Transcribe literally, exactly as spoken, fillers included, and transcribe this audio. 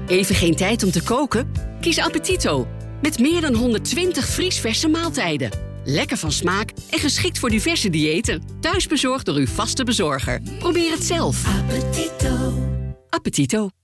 Even geen tijd om te koken? Kies Appetito. Met meer dan honderdtwintig vriesverse maaltijden. Lekker van smaak en geschikt voor diverse diëten. Thuisbezorgd door uw vaste bezorger. Probeer het zelf. Appetito. Appetito.